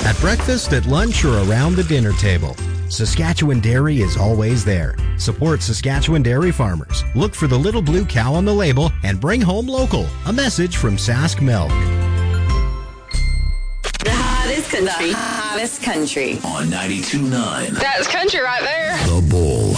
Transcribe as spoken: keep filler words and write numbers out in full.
At breakfast, at lunch, or around the dinner table, Saskatchewan Dairy is always there. Support Saskatchewan dairy farmers. Look for the little blue cow on the label and bring home local. A message from Sask Milk. The hottest country. The hottest country. On ninety-two point nine. That's country right there. The Bull.